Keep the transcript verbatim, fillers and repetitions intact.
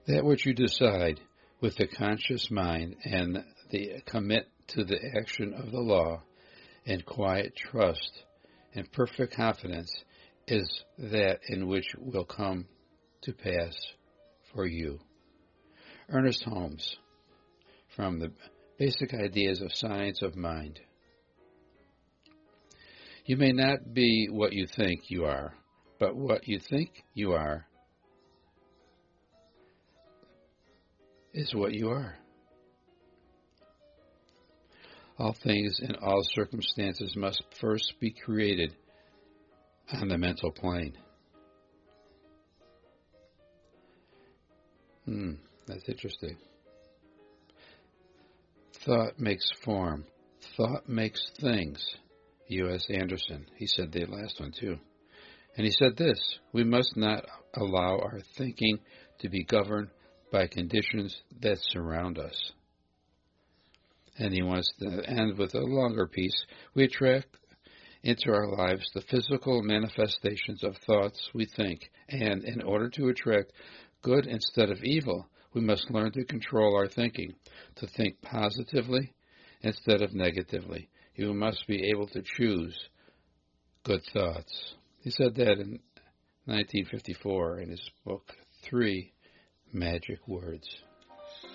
That which you decide with the conscious mind and the commit to the action of the law in quiet trust and perfect confidence is that in which will come to pass for you. Ernest Holmes, from the Basic Ideas of Science of Mind. You may not be what you think you are, but what you think you are is what you are. All things in all circumstances must first be created on the mental plane. Hmm, that's interesting. Thought makes form. Thought makes things. U S Anderson. He said the last one too. And he said this: we must not allow our thinking to be governed by conditions that surround us. And he wants to end with a longer piece. We attract into our lives the physical manifestations of thoughts we think, and in order to attract good instead of evil, we must learn to control our thinking, to think positively instead of negatively. You must be able to choose good thoughts. He said that in nineteen fifty-four in his book, Three Magic Words.